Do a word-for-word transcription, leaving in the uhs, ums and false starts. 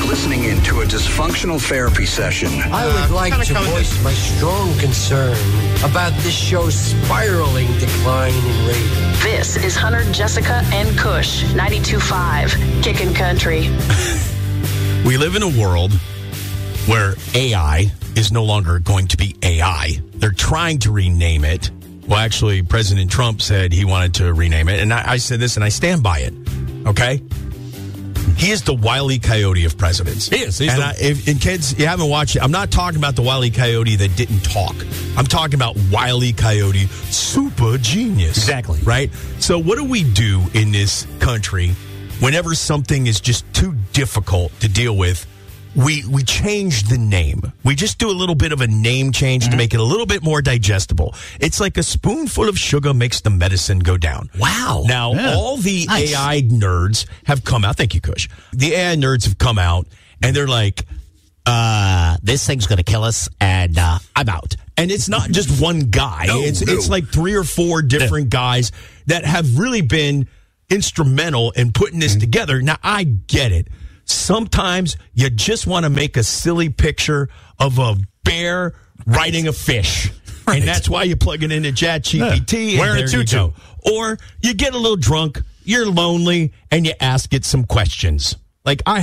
listening into a dysfunctional therapy session. I would like to voice my strong concern about this show's spiraling decline in ratings. This is Hunter, Jessica, and Kush, ninety-two point five, Kickin' Country. We live in a world where A I is no longer going to be A I. They're trying to rename it. Well, actually, President Trump said he wanted to rename it, and I, I said this, and I stand by it, okay? He is the Wile E. Coyote of presidents. He is. He's and the- I, if, and kids, you haven't watched it, I'm not talking about the Wile E. Coyote that didn't talk. I'm talking about Wile E. Coyote, super genius. Exactly. Right? So what do we do in this country whenever something is just too difficult to deal with? We we change the name. We just do a little bit of a name change mm-hmm. to make it a little bit more digestible. It's like a spoonful of sugar makes the medicine go down. Wow. Now, yeah. all the nice. A I nerds have come out. Thank you, Kush. The A I nerds have come out, and they're like, uh, this thing's going to kill us, and uh, I'm out. And it's not just one guy. No, it's no. it's like three or four different yeah. guys that have really been instrumental in putting this mm-hmm. together. Now, I get it. Sometimes you just want to make a silly picture of a bear riding a fish. Right. And that's why you plug it into ChatGPT. Yeah. Wearing a tutu. Or you get a little drunk, you're lonely, and you ask it some questions. Like I